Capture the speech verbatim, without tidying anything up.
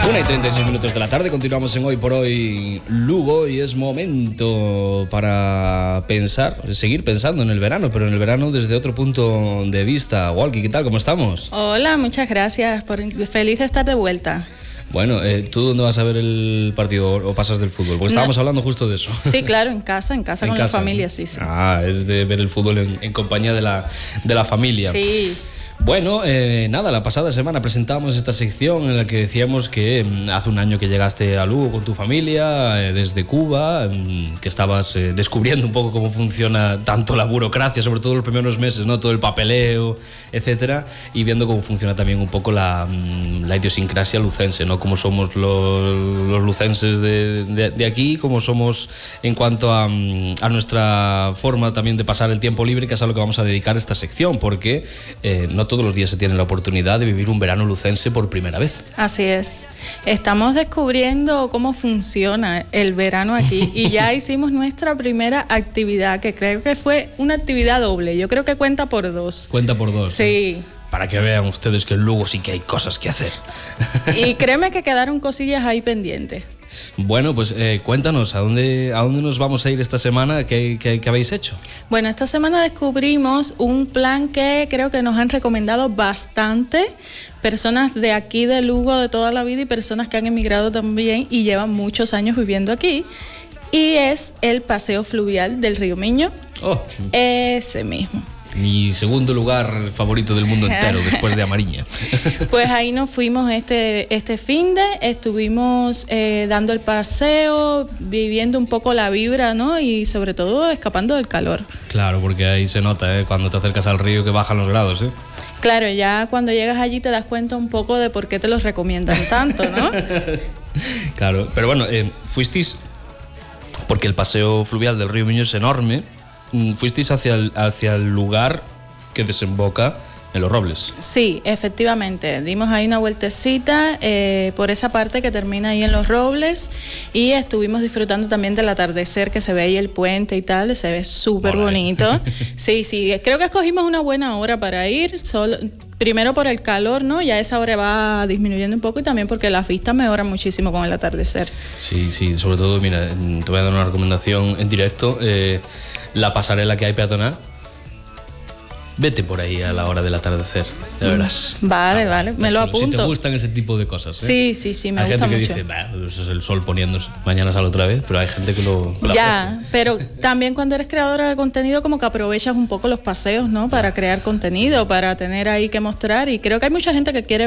una y treinta y seis minutos de la tarde, continuamos en Hoy por Hoy Lugo y es momento para pensar, seguir pensando en el verano, pero en el verano desde otro punto de vista. Walkie, ¿qué tal? ¿Cómo estamos? Hola, muchas gracias, por, feliz de estar de vuelta. Bueno, eh, ¿tú dónde vas a ver el partido o pasas del fútbol? Porque estábamos no. hablando justo de eso. Sí, claro, en casa, en casa en con casa. La familia, sí, sí. Ah, es de ver el fútbol en, en compañía de la, de la familia. Sí. Bueno, eh, nada, la pasada semana presentamos esta sección en la que decíamos que eh, hace un año que llegaste a Lugo con tu familia, eh, desde Cuba, eh, que estabas eh, descubriendo un poco cómo funciona tanto la burocracia, sobre todo los primeros meses, ¿no? Todo el papeleo, etcétera, y viendo cómo funciona también un poco la, la idiosincrasia lucense, ¿no? Cómo somos los, los lucenses de, de, de aquí, cómo somos en cuanto a, a nuestra forma también de pasar el tiempo libre, que es a lo que vamos a dedicar esta sección, porque eh, no todos los días se tiene la oportunidad de vivir un verano lucense por primera vez. Así es. Estamos descubriendo cómo funciona el verano aquí y ya hicimos nuestra primera actividad, que creo que fue una actividad doble. Yo creo que cuenta por dos. Cuenta por dos. Sí. ¿Eh? Para que vean ustedes que en Lugo sí que hay cosas que hacer. Y créeme que quedaron cosillas ahí pendientes. Bueno, pues eh, cuéntanos, ¿a dónde, ¿a dónde nos vamos a ir esta semana? ¿Qué, qué, qué habéis hecho? Bueno, esta semana descubrimos un plan que creo que nos han recomendado bastante personas de aquí de Lugo de toda la vida y personas que han emigrado también y llevan muchos años viviendo aquí. Y es el paseo fluvial del río Miño. Oh. Ese mismo. Mi segundo lugar favorito del mundo entero, después de Amariña. Pues ahí nos fuimos este, este finde, estuvimos eh, dando el paseo, viviendo un poco la vibra, ¿no? Y sobre todo escapando del calor. Claro, porque ahí se nota, ¿eh? Cuando te acercas al río que bajan los grados, ¿eh? Claro, ya cuando llegas allí te das cuenta un poco de por qué te los recomiendan tanto, ¿no? Claro, pero bueno, eh, fuisteis, porque el paseo fluvial del río Miño es enorme, fuisteis hacia el, hacia el lugar que desemboca en Los Robles. Sí, efectivamente, dimos ahí una vueltecita eh, por esa parte que termina ahí en Los Robles y estuvimos disfrutando también del atardecer que se ve ahí el puente y tal, se ve súper bonito. Sí, sí, creo que escogimos una buena hora para ir, solo, primero por el calor, ¿no? Ya esa hora va disminuyendo un poco y también porque las vistas mejoran muchísimo con el atardecer. Sí, sí, sobre todo, mira, te voy a dar una recomendación en directo, eh, la pasarela que hay peatonal. Vete por ahí a la hora del atardecer, de veras. Vale, ah, vale, me lo apunto. Si te gustan ese tipo de cosas, ¿eh? Sí, sí, sí, me hay gusta mucho. Hay gente que dice, bah, eso es el sol poniéndose, mañana sale otra vez, pero hay gente que lo... Que ya, pero también cuando eres creadora de contenido como que aprovechas un poco los paseos, ¿no? Para crear contenido, sí. Para tener ahí que mostrar y creo que hay mucha gente que quiere